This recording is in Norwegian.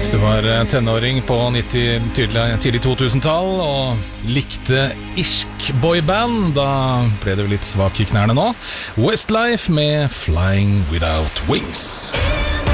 Hvis du var tenåring på tidlig 2000-tall og likte irsk boyband, da ble du litt svak i knærne nå. Westlife med Flying Without Wings.